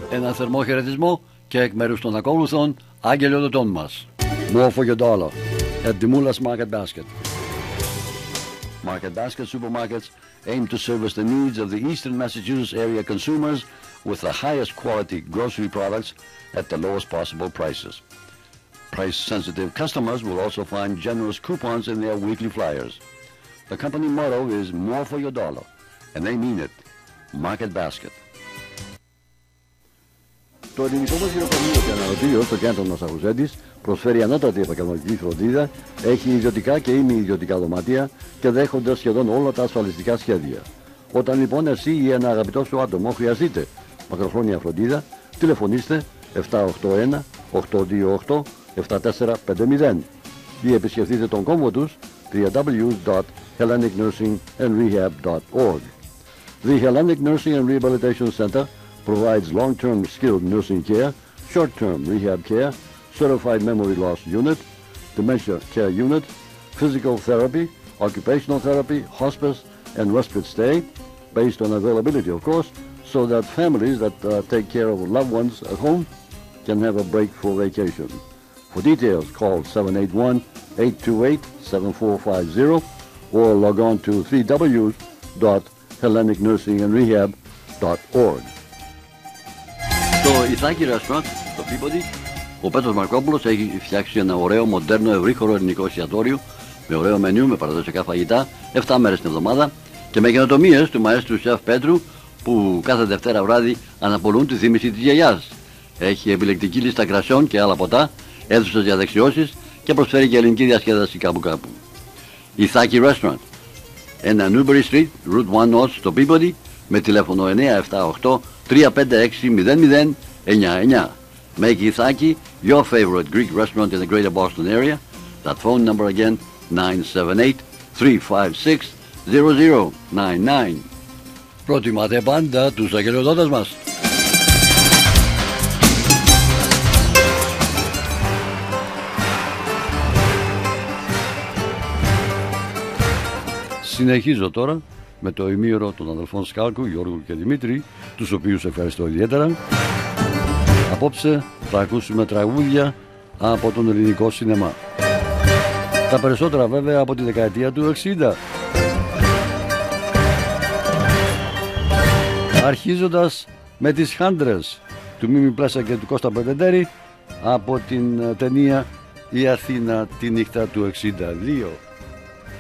Ένα θερμό χαιρετισμό και εκ μέρους των ακόλουθων αγγελιοδοτών μας. More for your dollar at Dimula's Market Basket. Market Basket supermarkets aim to service the needs of the eastern Massachusetts area consumers with the highest quality grocery products at the lowest possible prices. Price-sensitive customers will also find generous coupons in their weekly flyers. The company motto is more for your dollar, and they mean it. Market Basket. Το ελληνικό μας γυροκομείο και αναρωτήριο στο κέντρο Μασαχουσέτης προσφέρει ανώτατη επαγγελματική φροντίδα, έχει ιδιωτικά και ημι-ιδιωτικά δωμάτια και δέχονται σχεδόν όλα τα ασφαλιστικά σχέδια. Όταν λοιπόν εσύ ή ένα αγαπητό σου άτομο χρειαστείτε μακροχρόνια φροντίδα, τηλεφωνήστε 781-828-7450 ή επισκεφτείτε τον κόμβο τους www.hellenicnursingandrehab.org. The Hellenic Nursing and Rehabilitation Center provides long-term skilled nursing care, short-term rehab care, certified memory loss unit, dementia care unit, physical therapy, occupational therapy, hospice, and respite stay, based on availability, of course, so that families that take care of loved ones at home can have a break for vacation. For details, call 781-828-7450 or log on to www.hellenicnursingandrehab.org. Στο Ιθάκη Restaurant, στο Peabody, ο Πέτρος Μαρκόπουλος έχει φτιάξει ένα ωραίο, μοντέρνο, ευρύχωρο ελληνικό εστιατόριο με ωραίο μενιού, με παραδοσιακά φαγητά, 7 μέρες την εβδομάδα και με καινοτομίες του μαέστρου σεφ Πέτρου που κάθε Δευτέρα βράδυ αναπολούν τη θύμηση της γιαγιάς. Έχει επιλεκτική λίστα κρασιών και άλλα ποτά, αίθουσες για δεξιώσεις και προσφέρει και ελληνική διασκέδαση κάπου κάπου. Ιθάκη Restaurant, 1 Newbury Street, Route 1 North στο Peabody, με τηλέφωνο 978-356-0099. Make Ithaki your favorite Greek restaurant in the greater Boston area. That phone number again, 978-356-0099. Προτιμάτε πάντα τους αγγελιοδότες μας. Συνεχίζω τώρα με το ημίωρο των αδελφών Σκάλκου, Γιώργου και Δημήτρη, τους οποίους ευχαριστώ ιδιαίτερα. Απόψε θα ακούσουμε τραγούδια από τον ελληνικό σινεμά. Τα περισσότερα βέβαια από τη δεκαετία του 60. Αρχίζοντας με τις Χάντρες του Μίμη Πλέσα και του Κώστα Πετεντέρη από την ταινία «Η Αθήνα τη νύχτα του 62».